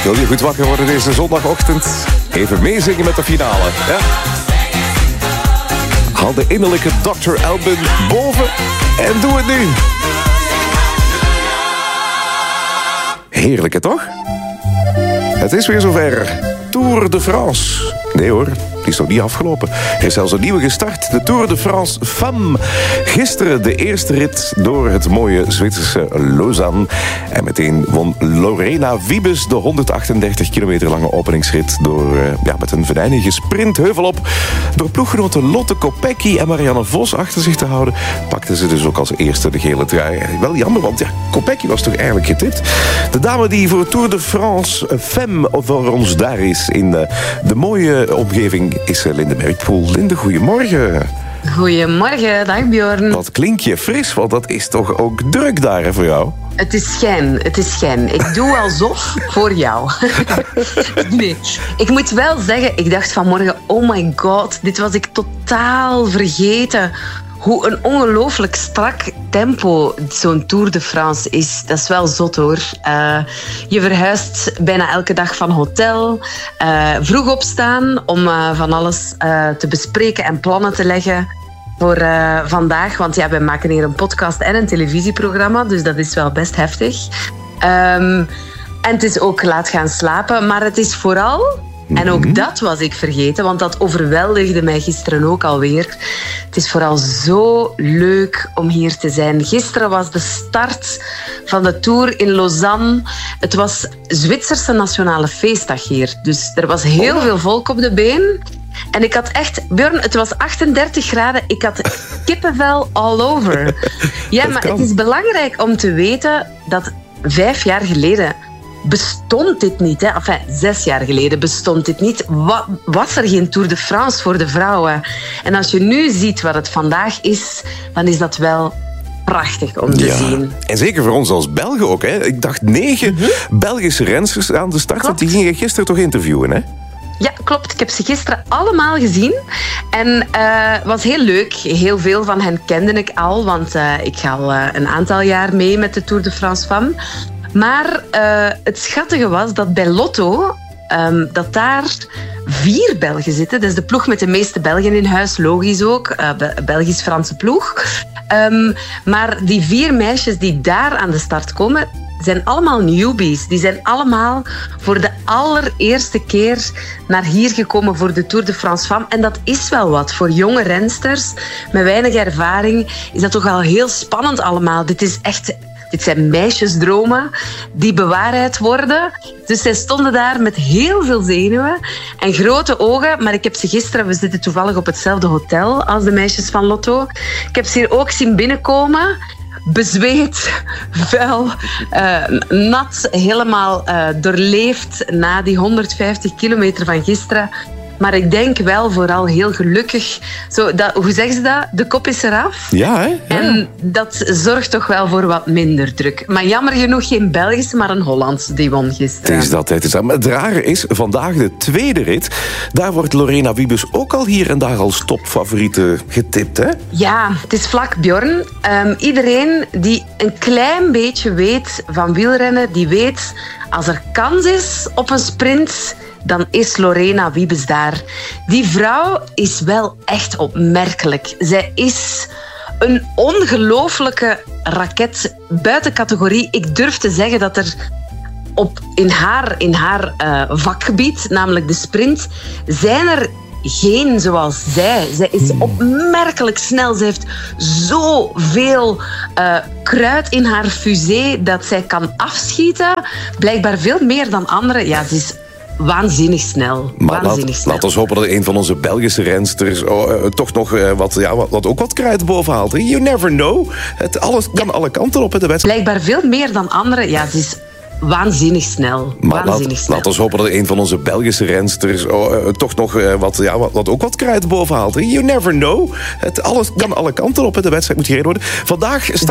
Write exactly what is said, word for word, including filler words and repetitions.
Wil je goed wakker worden deze zondagochtend? Even meezingen met de finale. Ja? Haal de innerlijke dokter Alban boven en doe het nu. Heerlijk, hè, toch? Het is weer zover. Tour de France. Nee hoor, die is nog niet afgelopen. Er is zelfs een nieuwe gestart. De Tour de France Femme. Gisteren de eerste rit door het mooie Zwitserse Lausanne. En meteen won Lorena Wiebes de honderdachtendertig kilometer lange openingsrit. Door, uh, ja, met een venijnige sprintheuvel op. Door ploeggenoten Lotte Kopecky en Marianne Vos achter zich te houden, pakte ze dus ook als eerste de gele trui. Wel jammer, want ja, Kopecky was toch eigenlijk getipt. De dame die voor Tour de France Femme voor ons daar is in uh, de mooie omgeving is Linde Merkpoel. Linde, goedemorgen. Goedemorgen, dag Bjorn. Wat klink je fris, want dat is toch ook druk daar hè, voor jou? Het is schijn, het is schijn. Ik doe alsof voor jou. Nee, ik moet wel zeggen, ik dacht vanmorgen, oh my god, dit was ik totaal vergeten. Hoe een ongelooflijk strak tempo zo'n Tour de France is. Dat is wel zot hoor. Uh, je verhuist bijna elke dag van hotel. Uh, vroeg opstaan om uh, van alles uh, te bespreken en plannen te leggen voor uh, vandaag. Want ja, wij maken hier een podcast en een televisieprogramma. Dus dat is wel best heftig. Um, en het is ook laat gaan slapen. Maar het is vooral... En ook dat was ik vergeten, want dat overweldigde mij gisteren ook alweer. Het is vooral zo leuk om hier te zijn. Gisteren was de start van de Tour in Lausanne. Het was Zwitserse nationale feestdag hier. Dus er was heel veel volk op de been. En ik had echt... Björn, het was achtendertig graden. Ik had kippenvel all over. Ja, maar het is belangrijk om te weten dat vijf jaar geleden... bestond dit niet. Hè? Enfin, zes jaar geleden bestond dit niet. Wa- was er geen Tour de France voor de vrouwen? En als je nu ziet wat het vandaag is, dan is dat wel prachtig om te ja. zien. En zeker voor ons als Belgen ook. Hè? Ik dacht negen mm-hmm. Belgische rensters aan de start. Klopt. Die gingen gisteren toch interviewen, hè? Ja, klopt. Ik heb ze gisteren allemaal gezien. En het uh, was heel leuk. Heel veel van hen kende ik al, want uh, ik ga al uh, een aantal jaar mee met de Tour de France Femme. Maar uh, het schattige was dat bij Lotto, um, dat daar vier Belgen zitten. Dat is de ploeg met de meeste Belgen in huis, logisch ook. Uh, Belgisch-Franse ploeg. Um, maar die vier meisjes die daar aan de start komen, zijn allemaal newbies. Die zijn allemaal voor de allereerste keer naar hier gekomen voor de Tour de France Femme. En dat is wel wat. Voor jonge rensters met weinig ervaring is dat toch al heel spannend allemaal. Dit is echt... Dit zijn meisjesdromen die bewaarheid worden. Dus zij stonden daar met heel veel zenuwen en grote ogen. Maar ik heb ze gisteren... We zitten toevallig op hetzelfde hotel als de meisjes van Lotto. Ik heb ze hier ook zien binnenkomen. Bezweet, vuil, uh, nat, helemaal uh, doorleefd na die honderdvijftig kilometer van gisteren. Maar ik denk wel vooral heel gelukkig. Zo, dat, hoe zeggen ze dat? De kop is eraf. Ja, hè? Ja. En dat zorgt toch wel voor wat minder druk. Maar jammer genoeg geen Belgische, maar een Hollandse die won gisteren. Het is dat, het is dat. Maar het rare is, vandaag de tweede rit. Daar wordt Lorena Wiebes ook al hier en daar als topfavoriete getipt, hè? Ja, het is vlak, Bjorn. Um, iedereen die een klein beetje weet van wielrennen, die weet... Als er kans is op een sprint... dan is Lorena Wiebes daar. Die vrouw is wel echt opmerkelijk. Zij is een ongelooflijke raket buiten categorie. Ik durf te zeggen dat er op, in haar, in haar uh, vakgebied, namelijk de sprint, zijn er geen zoals zij. Zij is opmerkelijk snel. Ze heeft zoveel uh, kruid in haar fusée dat zij kan afschieten. Blijkbaar veel meer dan anderen. Ja, ze is waanzinnig snel. Maar waanzinnig laat, snel. laat ons hopen dat een van onze Belgische rensters oh, uh, toch nog uh, wat, ja, wat, wat, ook wat kruid boven haalt. You never know. Het alles kan ja. alle kanten op in de wedstrijd. Blijkbaar veel meer dan anderen. Ja, ze is waanzinnig snel. Maar waanzinnig laat, snel. laat ons hopen dat een van onze Belgische rensters oh, uh, toch nog uh, wat, ja, wat, wat ook wat kruid boven haalt. You never know. Het alles kan alle kanten op in de wedstrijd moet gereden worden. Vandaag